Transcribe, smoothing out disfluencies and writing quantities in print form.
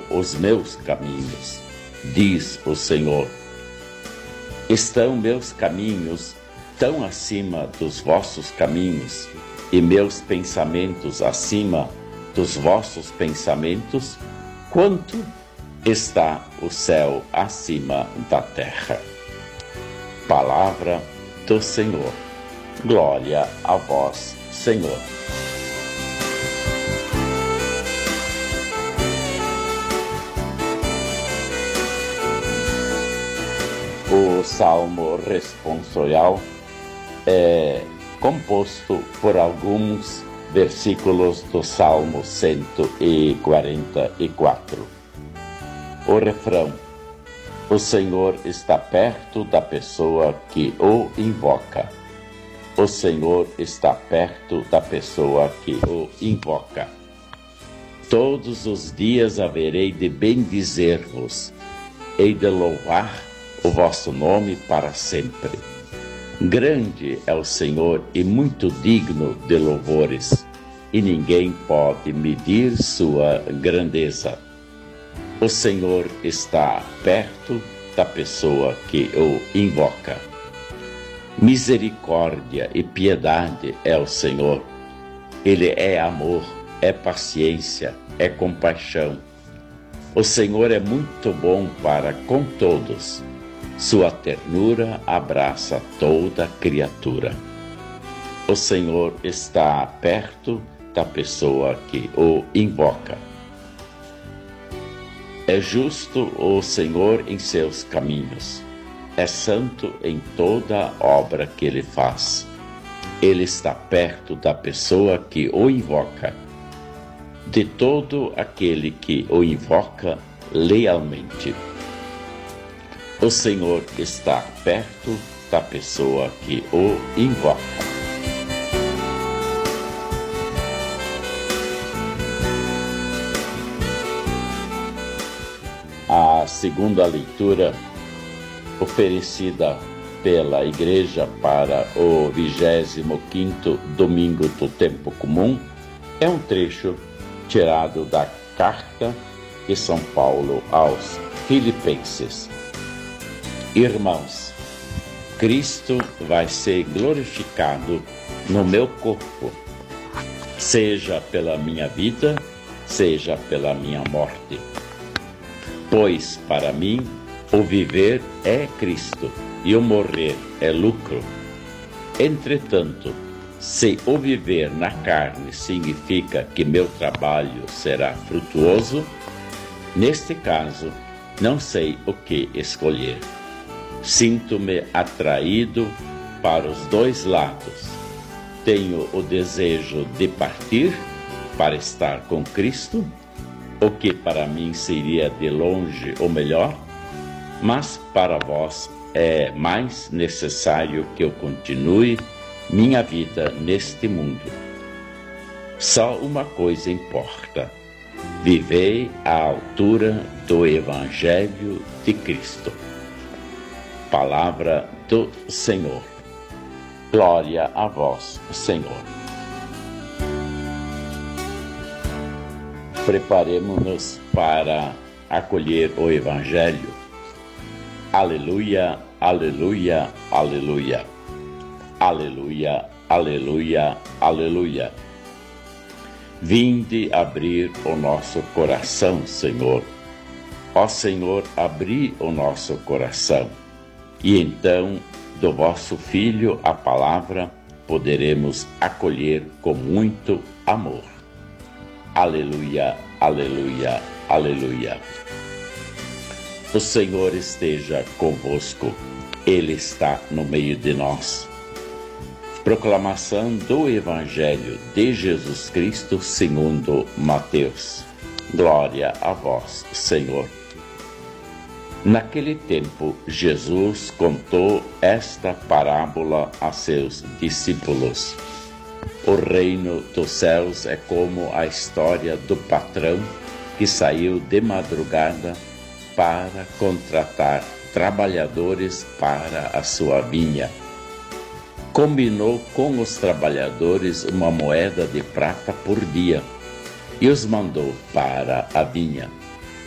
os meus caminhos, diz o Senhor. Estão meus caminhos tão acima dos vossos caminhos, e meus pensamentos acima dos vossos pensamentos, quanto está o céu acima da terra. Palavra do Senhor. Glória a vós, Senhor. O Salmo responsorial é composto por alguns versículos do Salmo 144. O refrão: o Senhor está perto da pessoa que o invoca. O Senhor está perto da pessoa que o invoca. Todos os dias haverei de bendizer-vos, hei de louvar o vosso nome para sempre. Grande é o Senhor e muito digno de louvores, e ninguém pode medir sua grandeza. O Senhor está perto da pessoa que o invoca. Misericórdia e piedade é o Senhor. Ele é amor, é paciência, é compaixão. O Senhor é muito bom para com todos. Sua ternura abraça toda criatura. O Senhor está perto da pessoa que o invoca. É justo o Senhor em seus caminhos. É santo em toda obra que ele faz. Ele está perto da pessoa que o invoca. De todo aquele que o invoca lealmente. O Senhor está perto da pessoa que o invoca. A segunda leitura, oferecida pela Igreja para o 25º domingo do tempo comum, é um trecho tirado da carta de São Paulo aos Filipenses. Irmãos, Cristo vai ser glorificado no meu corpo, seja pela minha vida, seja pela minha morte. Pois para mim o viver é Cristo e o morrer é lucro. Entretanto, se o viver na carne significa que meu trabalho será frutuoso, neste caso não sei o que escolher. Sinto-me atraído para os dois lados. Tenho o desejo de partir para estar com Cristo, o que para mim seria de longe o melhor, mas para vós é mais necessário que eu continue minha vida neste mundo. Só uma coisa importa: vivei à altura do Evangelho de Cristo. Palavra do Senhor. Glória a vós, Senhor. Preparemo-nos para acolher o Evangelho. Aleluia, aleluia, aleluia. Aleluia, aleluia, aleluia. Vinde abrir o nosso coração, Senhor. Ó Senhor, abri o nosso coração. E então, do vosso Filho, a palavra, poderemos acolher com muito amor. Aleluia, aleluia, aleluia. O Senhor esteja convosco, Ele está no meio de nós. Proclamação do Evangelho de Jesus Cristo segundo Mateus. Glória a vós, Senhor. Naquele tempo, Jesus contou esta parábola a seus discípulos. O reino dos céus é como a história do patrão que saiu de madrugada para contratar trabalhadores para a sua vinha. Combinou com os trabalhadores uma moeda de prata por dia e os mandou para a vinha.